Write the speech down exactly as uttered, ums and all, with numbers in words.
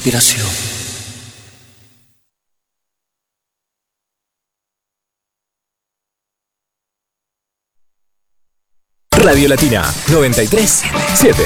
inspiración. Radio Latina noventa y tres punto siete.